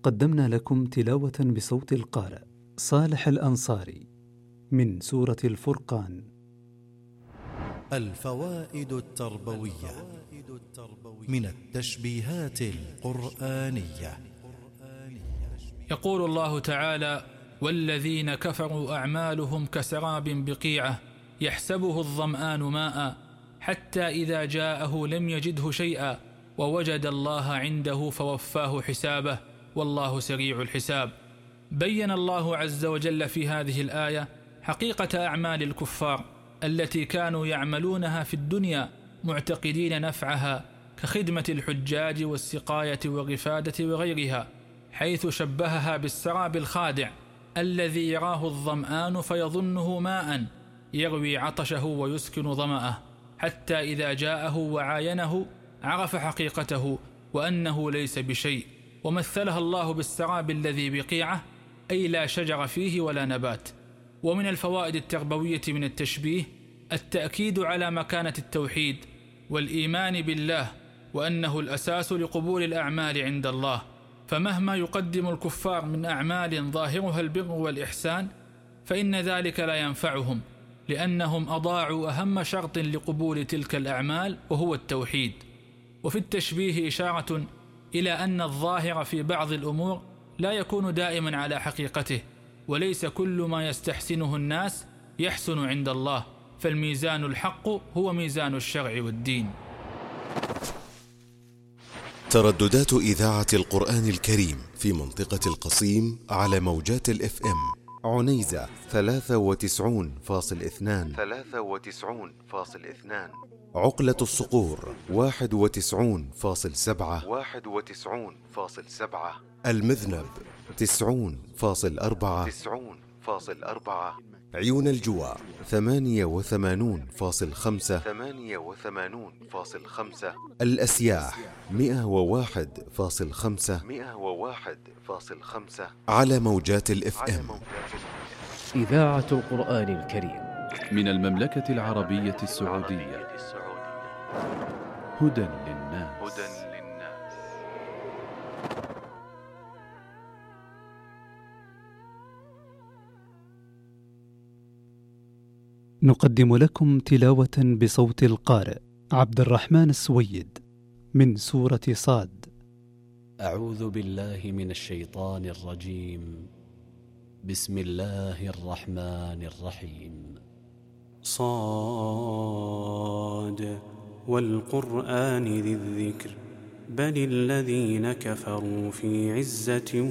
قدمنا لكم تلاوة بصوت القارئ صالح الأنصاري من سورة الفرقان. الفوائد التربوية من التشبيهات القرآنية. يقول الله تعالى: والذين كفروا أعمالهم كسراب بقيعة يحسبه الظمآن ماء حتى إذا جاءه لم يجده شيئا ووجد الله عنده فوفاه حسابه والله سريع الحساب. بين الله عز وجل في هذه الآية حقيقة أعمال الكفار التي كانوا يعملونها في الدنيا معتقدين نفعها كخدمة الحجاج والسقاية والرفادة وغيرها، حيث شبهها بالسراب الخادع الذي يراه الظمآن فيظنه ماء يروي عطشه ويسكن ظمأه، حتى إذا جاءه وعاينه عرف حقيقته وأنه ليس بشيء. ومثلها الله بالسراب الذي بقيعة، أي لا شجر فيه ولا نبات. ومن الفوائد التربوية من التشبيه التأكيد على مكانة التوحيد والإيمان بالله، وأنه الأساس لقبول الأعمال عند الله، فمهما يقدم الكفار من أعمال ظاهرها البر والإحسان فإن ذلك لا ينفعهم، لأنهم أضاعوا أهم شرط لقبول تلك الأعمال وهو التوحيد. وفي التشبيه إشارة إلى أن الظاهر في بعض الأمور لا يكون دائما على حقيقته، وليس كل ما يستحسنه الناس يحسن عند الله، فالميزان الحق هو ميزان الشرع والدين. ترددات إذاعة القرآن الكريم في منطقة القصيم على موجات الإف إم: عنيزة 93.2، عقلة الصقور 91.7، المذنب 90.4، عيون الجوى 88.5، الأسياح 101.5 على موجات الإف إم. إذاعة القرآن الكريم من المملكة العربية السعودية. هدى للناس. نقدم لكم تلاوة بصوت القارئ عبد الرحمن السويد من سورة صاد. أعوذ بالله من الشيطان الرجيم. بسم الله الرحمن الرحيم. صاد والقرآن ذي الذكر بل الذين كفروا في عزة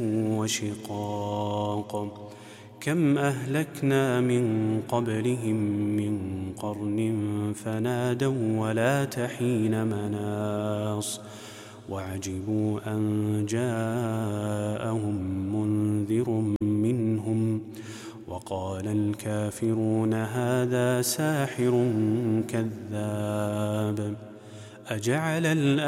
وشقاق. كم أهلكنا من قبلهم من قرن فنادوا ولا تحين مناص. وعجبوا أن جاءهم منذر منهم وقال الكافرون هذا ساحر كذاب. أجعل